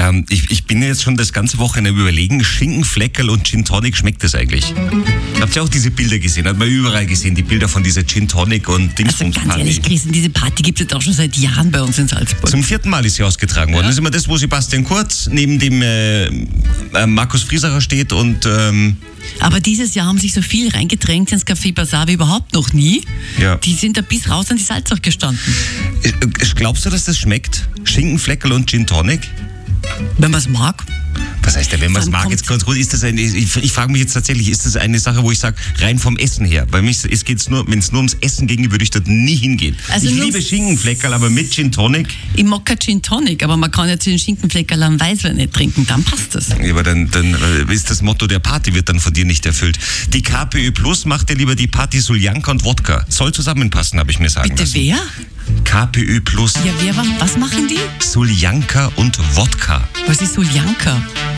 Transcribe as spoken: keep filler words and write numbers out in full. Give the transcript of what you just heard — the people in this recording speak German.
Ähm, ich, ich bin jetzt schon das ganze Wochenende überlegen, Schinkenfleckerl und Gin Tonic, schmeckt das eigentlich? Habt ihr auch diese Bilder gesehen? Hat man überall gesehen, die Bilder von dieser Gin Tonic und Dingsbums Also ganz Party. ehrlich, Christian, diese Party gibt es jetzt auch schon seit Jahren bei uns in Salzburg. Zum vierten Mal ist sie ausgetragen worden. Ja. Das ist immer das, wo Sebastian Kurz neben dem äh, äh, Markus Friesacher steht und ähm, Aber dieses Jahr haben sich so viel reingedrängt ins Café Bazar wie überhaupt noch nie. Ja. Die sind da bis raus an die Salzach gestanden. äh, glaubst du, dass das schmeckt? Schinkenfleckerl und Gin Tonic? Wenn man es mag. Was heißt der, wenn man es Dann mag, kommt- jetzt ganz gut, ist das eine, ich, ich frage mich jetzt tatsächlich, ist das eine Sache, wo ich sage, rein vom Essen her, bei mir es geht's nur, wenn es nur ums Essen ginge, würde ich dort nie hingehen. Also ich nur liebe ums- Schinkenfleckerl, aber mit Gin Tonic, Ich mag kein Gin Tonic, aber man kann ja zu den Schinkenfleckerl am Weißwein nicht trinken, dann passt das. ja, aber dann, dann äh, ist das Motto der Party wird dann von dir nicht erfüllt. Die K P Ö Plus macht ja lieber die Party Suljanka und Wodka. Soll zusammenpassen, habe ich mir sagen Bitte lassen. wer? K P Ö Plus, Ja, wer, wa- was machen die? Suljanka und Wodka. Was ist Suljanka?